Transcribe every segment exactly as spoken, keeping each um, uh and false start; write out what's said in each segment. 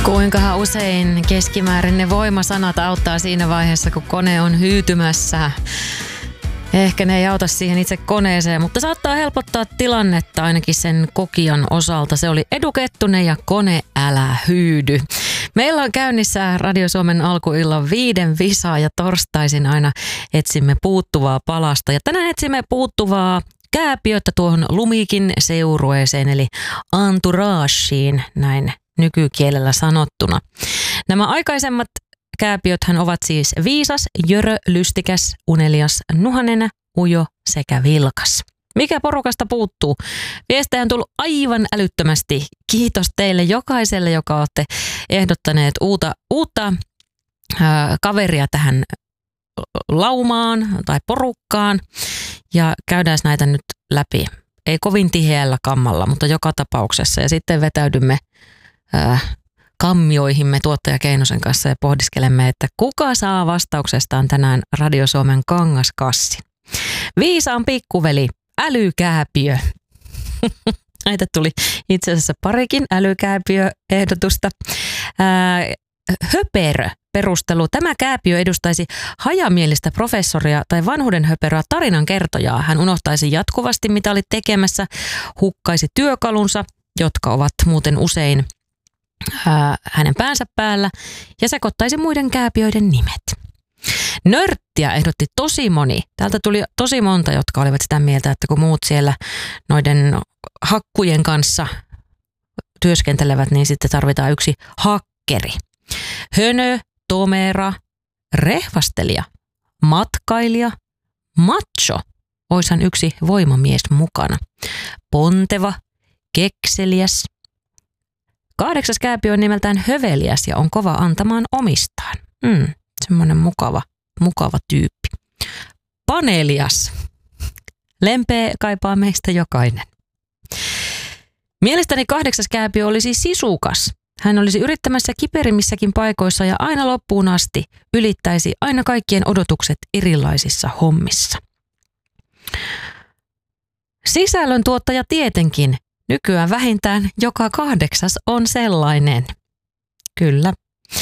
Kuinkahan usein keskimäärin ne voimasanat auttaa siinä vaiheessa, kun kone on hyytymässä? Ehkä ne ei auta siihen itse koneeseen, mutta saattaa helpottaa tilannetta ainakin sen kokijan osalta. Se oli Edu Kettunen ja Kone älä hyydy. Meillä on käynnissä Radio Suomen alkuillan viiden visa ja torstaisin aina etsimme puuttuvaa palasta. Ja tänään etsimme puuttuvaa kääpiötä tuohon Lumikin seurueeseen eli entourageen, näin nykykielellä sanottuna. Nämä aikaisemmat kääpiöthän ovat siis viisas, jörö, lystikäs, unelias, nuhanenä, ujo sekä vilkas. Mikä porukasta puuttuu? Viestejä on tullut aivan älyttömästi. Kiitos teille jokaiselle, joka olette ehdottaneet uutta, uutta ää, kaveria tähän laumaan tai porukkaan. Ja käydään näitä nyt läpi. Ei kovin tiheällä kammalla, mutta joka tapauksessa. Ja sitten vetäydymme ää, kammioihimme tuottaja Keinosen kanssa ja pohdiskelemme, että kuka saa vastauksestaan tänään Radio Suomen kangaskassi. Viisaan pikkuveli, älykääpiö. Näitä tuli itse asiassa parikin älykääpiöehdotusta. Ää, höperö perustelu. Tämä kääpiö edustaisi hajamielistä professoria tai vanhuuden höperöä tarinan kertojaa. Hän unohtaisi jatkuvasti, mitä oli tekemässä, hukkaisi työkalunsa, jotka ovat muuten usein ää, hänen päänsä päällä, ja sekoittaisi muiden kääpiöiden nimet. Nörttiä ehdotti tosi moni. Täältä tuli tosi monta, jotka olivat sitä mieltä, että kun muut siellä noiden hakkujen kanssa työskentelevät, niin sitten tarvitaan yksi hakkeri. Hönö, tomera, rehvastelija, matkailija, macho, oishan yksi voimamies mukana. Ponteva, kekseliäs. Kahdeksas kääpiö on nimeltään höveliäs ja on kova antamaan omistaan. Mm, semmoinen mukava, mukava tyyppi. Panelias. Lempeä kaipaa meistä jokainen. Mielestäni kahdeksas kääpiö olisi sisukas. Hän olisi yrittämässä kiperimmissäkin paikoissa ja aina loppuun asti ylittäisi aina kaikkien odotukset erilaisissa hommissa. Sisällöntuottaja tietenkin. Nykyään vähintään joka kahdeksas on sellainen. Kyllä.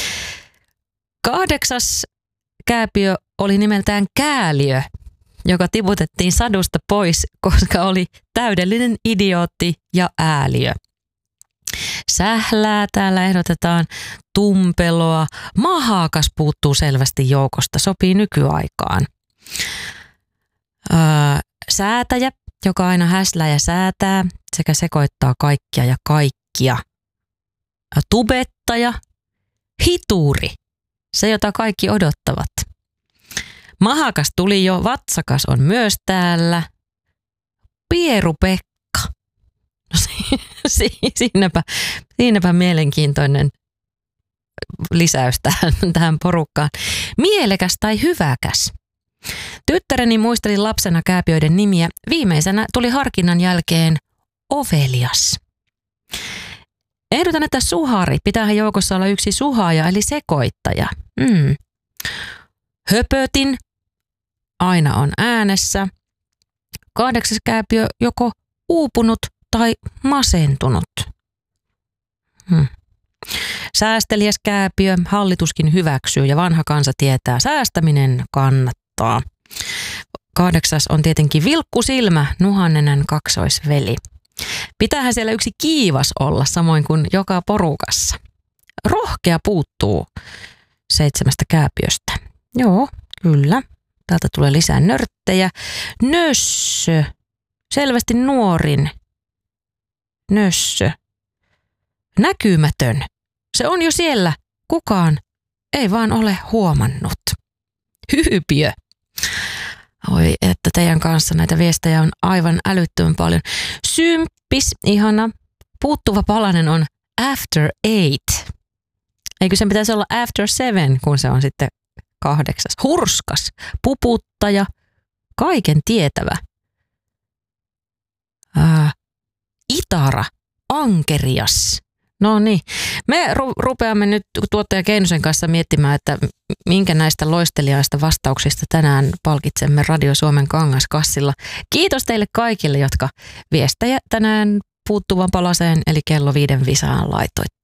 Kahdeksas kääpiö oli nimeltään kääliö, joka tiputettiin sadusta pois, koska oli täydellinen idiootti ja ääliö. Sählää täällä ehdotetaan, tumpeloa, mahakas puuttuu selvästi joukosta, sopii nykyaikaan. Öö, säätäjä, joka aina häslää ja säätää sekä sekoittaa kaikkia ja kaikkia. Tubettaja, hituri, se jota kaikki odottavat. Mahakas tuli jo, vatsakas on myös täällä. Pieru-Pekka. No si- siinäpä, siinäpä mielenkiintoinen lisäys tähän, tähän porukkaan. Mielekäs tai hyväkäs. Tyttäreni muisteli lapsena kääpiöiden nimiä. Viimeisenä tuli harkinnan jälkeen ovelias. Ehdotan, että suhari. Pitäähän joukossa olla yksi suhaaja eli sekoittaja. Mm. Höpötin. Aina on äänessä. Kahdeksas kääpiö joko uupunut tai masentunut. Hmm. Säästeliäs kääpiö, hallituskin hyväksyy ja vanha kansa tietää, säästäminen kannattaa. Kahdeksas on tietenkin vilkkusilmä, nuhannenen kaksoisveli. Pitäähän siellä yksi kiivas olla, samoin kuin joka porukassa. Rohkea puuttuu seitsemästä kääpiöstä. Joo, kyllä. Täältä tulee lisää nörttejä. Nössö, selvästi nuorin. Nössö. Näkymätön. Se on jo siellä. Kukaan ei vaan ole huomannut. Hyypiö. Oi, että teidän kanssa näitä viestejä on aivan älyttömän paljon. Symppis, ihana. Puuttuva palanen on after eight. Eikö sen pitäisi olla after seven, kun se on sitten kahdeksas. Hurskas, puputtaja, kaiken tietävä. Ää, itara, ankerias. No niin, me ru- rupeamme nyt tuottaja Keinosen kanssa miettimään, että minkä näistä loistelijaista vastauksista tänään palkitsemme Radio Suomen kangaskassilla. Kiitos teille kaikille, jotka viestejä tänään puuttuvan palaseen eli kello viiden visaan laitoitte.